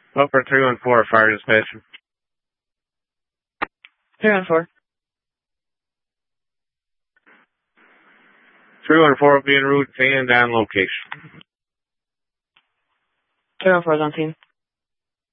Upper 314, fire dispatch. 314. 314 will be en route and on location. 314 is on scene.